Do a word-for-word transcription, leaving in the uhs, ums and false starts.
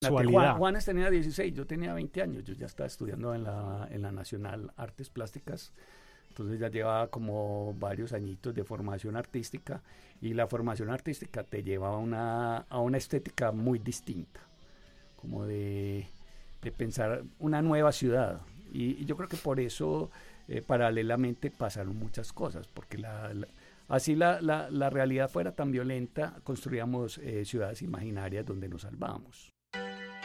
Juan, Casualidad. Juanes tenía dieciséis, yo tenía veinte años, yo ya estaba estudiando en la, en la Nacional Artes Plásticas, entonces ya llevaba como varios añitos de formación artística, y la formación artística te lleva a una, a una estética muy distinta, como de, de pensar una nueva ciudad, y, y yo creo que por eso eh, paralelamente pasaron muchas cosas, porque la, la así la, la, la realidad fuera tan violenta, construíamos eh, ciudades imaginarias donde nos salvábamos.